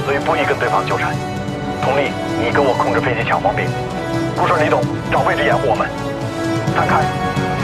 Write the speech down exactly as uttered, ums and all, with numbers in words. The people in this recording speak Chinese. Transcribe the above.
所以不宜跟对方纠缠。佟丽，你跟我控制飞机抢黄兵，不是李董找位置掩护我们。散开。